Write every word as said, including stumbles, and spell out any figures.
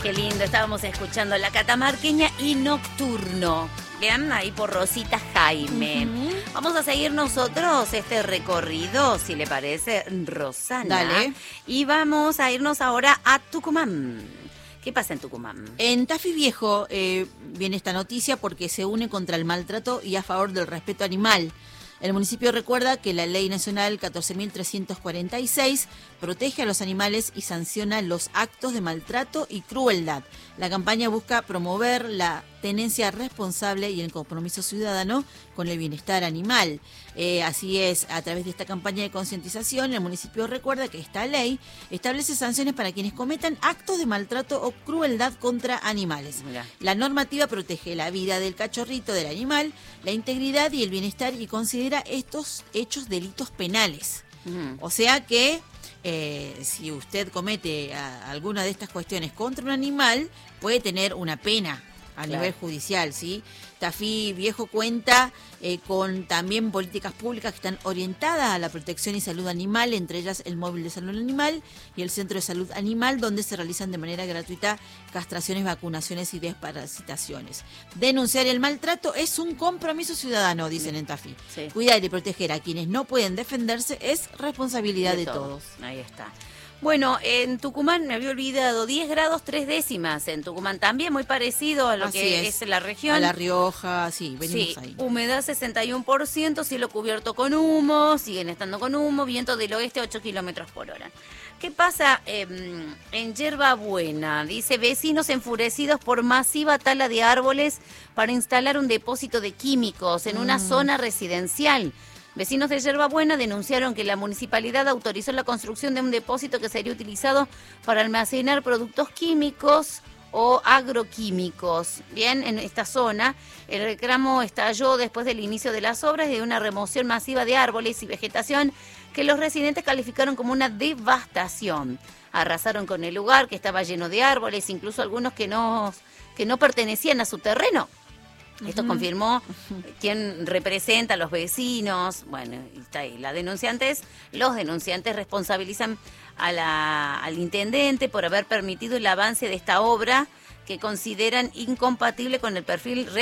Qué lindo, estábamos escuchando La Catamarqueña y Nocturno. Vean ahí por Rosita Jaime. Uh-huh. Vamos a seguir nosotros este recorrido, si le parece, Rosana. Dale. Y vamos a irnos ahora a Tucumán. ¿Qué pasa en Tucumán? En Tafí Viejo eh, viene esta noticia porque se une contra el maltrato y a favor del respeto animal. El municipio recuerda que la Ley Nacional catorce mil trescientos cuarenta y seis protege a los animales y sanciona los actos de maltrato y crueldad. La campaña busca promover la tenencia responsable y el compromiso ciudadano con el bienestar animal. Eh, así es, a través de esta campaña de concientización, el municipio recuerda que esta ley establece sanciones para quienes cometan actos de maltrato o crueldad contra animales. Mirá. La normativa protege la vida del cachorrito del animal, la integridad y el bienestar y considera estos hechos delitos penales. Uh-huh. O sea que eh, si usted comete a, alguna de estas cuestiones contra un animal, puede tener una pena a claro. nivel judicial, ¿sí? Tafí Viejo cuenta eh, con también políticas públicas que están orientadas a la protección y salud animal, entre ellas el móvil de salud animal y el centro de salud animal, donde se realizan de manera gratuita castraciones, vacunaciones y desparasitaciones. Denunciar el maltrato es un compromiso ciudadano, dicen en Tafí. Sí. Cuidar y proteger a quienes no pueden defenderse es responsabilidad de, de todos. todos. Ahí está. Bueno, en Tucumán me había olvidado, diez grados tres décimas en Tucumán, también muy parecido a lo Así que es. es la región. A La Rioja, sí, venimos sí, ahí. Humedad sesenta y uno por ciento, cielo cubierto con humo, siguen estando con humo, viento del oeste ocho kilómetros por hora. ¿Qué pasa eh, en Yerba Buena? Dice, vecinos enfurecidos por masiva tala de árboles para instalar un depósito de químicos en mm. una zona residencial. Vecinos de Yerba Buena denunciaron que la municipalidad autorizó la construcción de un depósito que sería utilizado para almacenar productos químicos o agroquímicos. Bien, en esta zona, el reclamo estalló después del inicio de las obras de una remoción masiva de árboles y vegetación que los residentes calificaron como una devastación. Arrasaron con el lugar, que estaba lleno de árboles, incluso algunos que no, que no pertenecían a su terreno. Esto uh-huh. confirmó quien representa a los vecinos. Bueno, está ahí. La denunciantes, los denunciantes responsabilizan a la, al intendente por haber permitido el avance de esta obra que consideran incompatible con el perfil